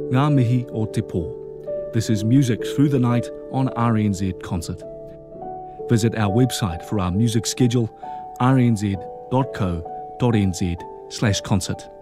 Ngā Mihi o Te Pō. This is Music Through the Night on RNZ Concert. Visit our website for our music schedule, rnz.co.nz/concert.